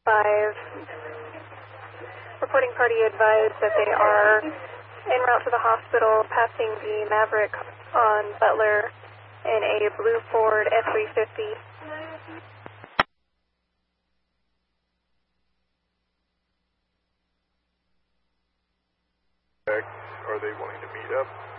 Reporting party advised that they are en route to the hospital, passing the Maverick on Butler in a blue Ford F-350. Are they wanting to meet up?